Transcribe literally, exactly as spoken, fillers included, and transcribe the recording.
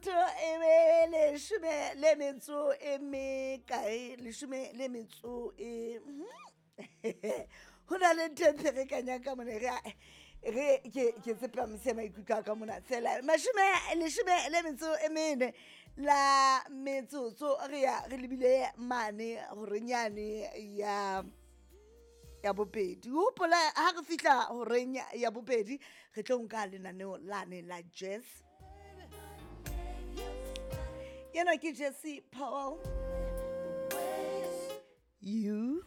Mosotho e be leshome le metso e mekae, leshome le metso e ho na le ntho e ntse re kanyang ka mona re re ke ke tsepamiso maikutlo a ka mona tsela mashome leshome le metso e mene la metsotso re ya re lebile mane hore nyane ya ya bobedi hopola ha re fihla horeng ya bobedi re tlo nka lenaneo lane la jazz. Yena ke Jessie Powell. You